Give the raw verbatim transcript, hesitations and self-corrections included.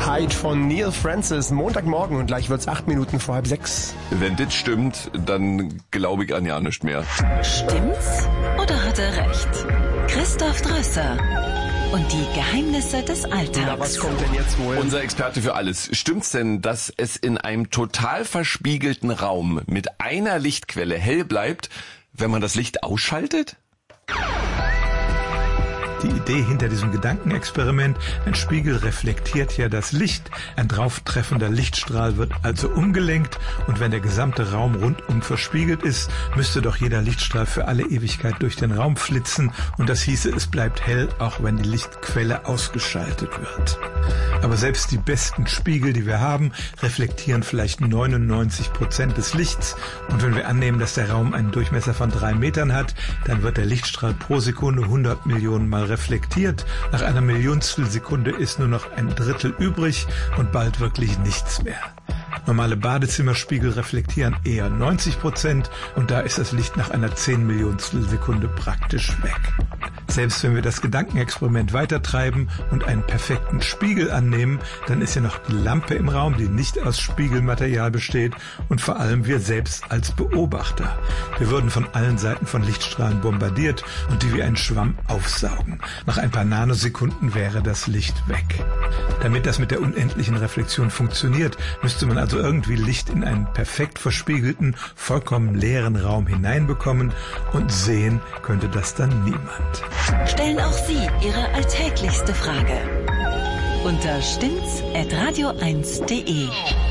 Height von Neil Francis. Montagmorgen und gleich wird's acht Minuten vor halb sechs. Wenn das stimmt, dann glaube ich an ja nicht mehr. Stimmt's oder hat er recht? Christoph Drösser und die Geheimnisse des Alltags. Na, was kommt denn jetzt wohl? Unser Experte für alles. Stimmt's denn, dass es in einem total verspiegelten Raum mit einer Lichtquelle hell bleibt, wenn man das Licht ausschaltet? Die Idee hinter diesem Gedankenexperiment, ein Spiegel reflektiert ja das Licht, ein drauftreffender Lichtstrahl wird also umgelenkt und wenn der gesamte Raum rundum verspiegelt ist, müsste doch jeder Lichtstrahl für alle Ewigkeit durch den Raum flitzen und das hieße, es bleibt hell, auch wenn die Lichtquelle ausgeschaltet wird. Aber selbst die besten Spiegel, die wir haben, reflektieren vielleicht neunundneunzig Prozent des Lichts und wenn wir annehmen, dass der Raum einen Durchmesser von drei Metern hat, dann wird der Lichtstrahl pro Sekunde hundert Millionen Mal reflektiert. Nach einer Millionstel Sekunde ist nur noch ein Drittel übrig und bald wirklich nichts mehr. Normale Badezimmerspiegel reflektieren eher neunzig Prozent und da ist das Licht nach einer Zehnmillionstel Sekunde praktisch weg. Selbst wenn wir das Gedankenexperiment weitertreiben und einen perfekten Spiegel annehmen, dann ist ja noch die Lampe im Raum, die nicht aus Spiegelmaterial besteht und vor allem wir selbst als Beobachter. Wir würden von allen Seiten von Lichtstrahlen bombardiert und die wie ein Schwamm aufsaugen. Nach ein paar Nanosekunden wäre das Licht weg. Damit das mit der unendlichen Reflexion funktioniert, müsste man also irgendwie Licht in einen perfekt verspiegelten, vollkommen leeren Raum hineinbekommen und sehen könnte das dann niemand. Stellen auch Sie Ihre alltäglichste Frage unter stimmt's at radio eins punkt de.